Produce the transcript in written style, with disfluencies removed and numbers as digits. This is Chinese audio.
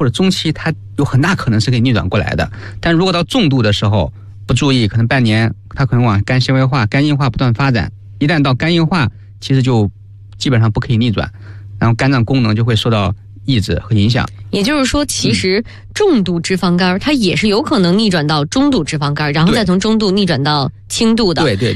或者中期，它有很大可能是可以逆转过来的。但如果到重度的时候不注意，可能半年它可能往肝纤维化、肝硬化不断发展。一旦到肝硬化，其实就基本上不可以逆转，然后肝脏功能就会受到抑制和影响。 也就是说，其实重度脂肪肝它也是有可能逆转到中度脂肪肝，然后再从中度逆转到轻度的。 对对。